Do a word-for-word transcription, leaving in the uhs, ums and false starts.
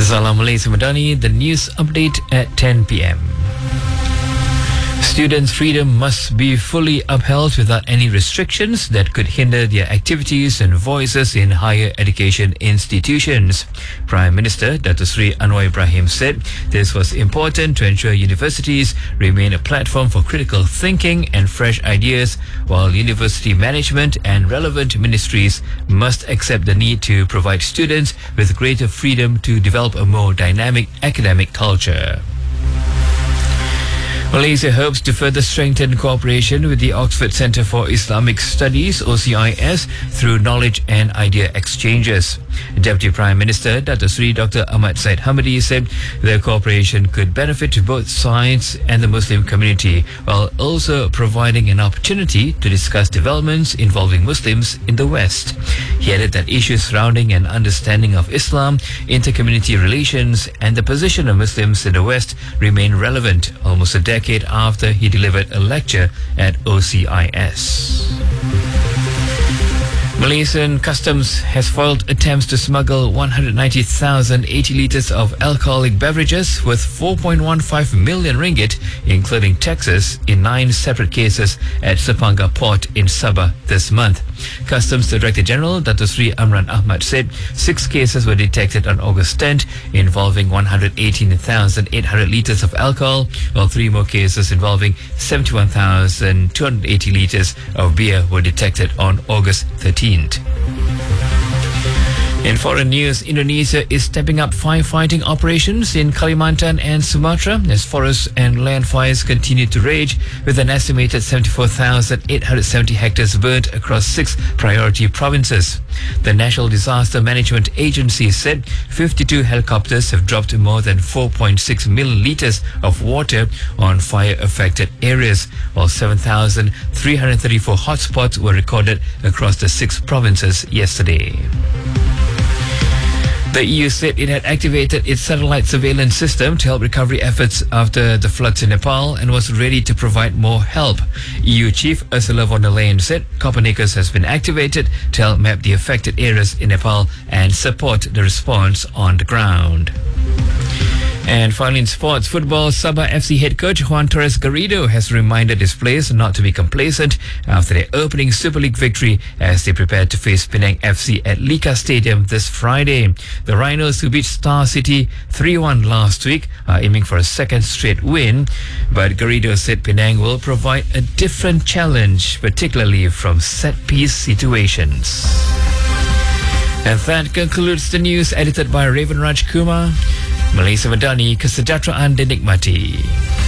Salam Malaysia Madani, the news update at ten p.m. Students' freedom must be fully upheld without any restrictions that could hinder their activities and voices in higher education institutions. Prime Minister Dato Sri Anwar Ibrahim said this was important to ensure universities remain a platform for critical thinking and fresh ideas, while university management and relevant ministries must accept the need to provide students with greater freedom to develop a more dynamic academic culture. Malaysia hopes to further strengthen cooperation with the Oxford Centre for Islamic Studies, O C I S, through knowledge and idea exchanges. Deputy Prime Minister Dato Sri Doctor Ahmad Said Hamidi said the cooperation could benefit both sides and the Muslim community, while also providing an opportunity to discuss developments involving Muslims in the West. He added that issues surrounding an understanding of Islam, inter-community relations, and the position of Muslims in the West remain relevant almost a decade decade after he delivered a lecture at O C I S. Malaysian Customs has foiled attempts to smuggle one hundred ninety thousand eighty litres of alcoholic beverages worth four point one five million ringgit, including taxes, in nine separate cases at Sepangga Port in Sabah this month. Customs Director General Dato Sri Amran Ahmad said six cases were detected on August tenth involving one hundred eighteen thousand eight hundred litres of alcohol, while three more cases involving seventy-one thousand two hundred eighty litres of beer were detected on August thirteenth. In foreign news, Indonesia is stepping up firefighting operations in Kalimantan and Sumatra as forest and land fires continue to rage, with an estimated seventy-four thousand eight hundred seventy hectares burnt across six priority provinces. The National Disaster Management Agency said fifty-two helicopters have dropped more than four point six million litres of water on fire-affected areas, while seven thousand three hundred thirty-four hotspots were recorded across the six provinces yesterday. The E U said it had activated its satellite surveillance system to help recovery efforts after the floods in Nepal and was ready to provide more help. E U Chief Ursula von der Leyen said Copernicus has been activated to help map the affected areas in Nepal and support the response on the ground. And finally in sports, football, Sabah F C head coach Juan Torres Garrido has reminded his players not to be complacent after their opening Super League victory as they prepare to face Penang F C at Lika Stadium this Friday. The Rhinos, who beat Star City three one last week, are aiming for a second straight win, but Garrido said Penang will provide a different challenge, particularly from set-piece situations. And that concludes the news edited by Raven Raj Kumar. Malaysia Madani, kesejahteraan dinikmati.